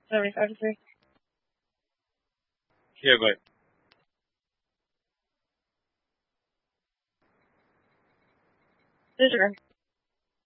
75 to 3. Yeah, go ahead. This your turn.